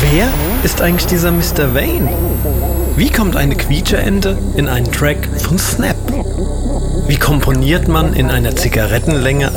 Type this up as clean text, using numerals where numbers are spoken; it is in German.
Wer ist eigentlich dieser Mr. Vane? Wie kommt eine Quietscheente in einen Track von Snap? Wie komponiert man in einer Zigarettenlänge